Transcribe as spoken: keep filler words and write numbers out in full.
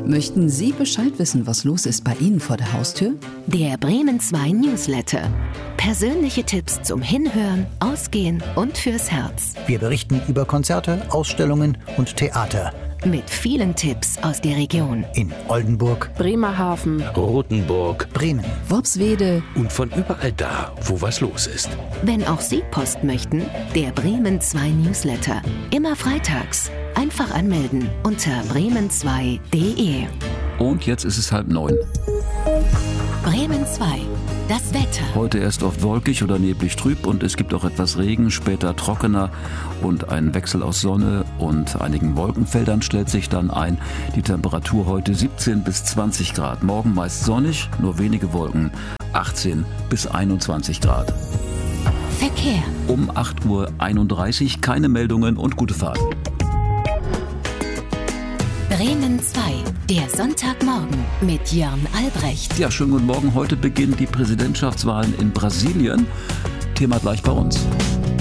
Möchten Sie Bescheid wissen, was los ist bei Ihnen vor der Haustür? Der Bremen zwei Newsletter. Persönliche Tipps zum Hinhören, Ausgehen und fürs Herz. Wir berichten über Konzerte, Ausstellungen und Theater. Mit vielen Tipps aus der Region. In Oldenburg, Bremerhaven, Rothenburg, Bremen, Worpswede und von überall da, wo was los ist. Wenn auch Sie Post möchten, der Bremen zwei Newsletter. Immer freitags. Einfach anmelden unter bremen zwei punkt de. Und jetzt ist es halb neun. Bremen zwei. Das Wetter. Heute erst oft wolkig oder neblig trüb und es gibt auch etwas Regen, später trockener und ein Wechsel aus Sonne und einigen Wolkenfeldern stellt sich dann ein. Die Temperatur heute siebzehn bis zwanzig Grad. Morgen meist sonnig, nur wenige Wolken, achtzehn bis einundzwanzig Grad. Verkehr. Um acht Uhr einunddreißig keine Meldungen und gute Fahrt. Bremen zwei, der Sonntagmorgen mit Jörn Albrecht. Ja, schönen guten Morgen. Heute beginnen die Präsidentschaftswahlen in Brasilien. Thema gleich bei uns.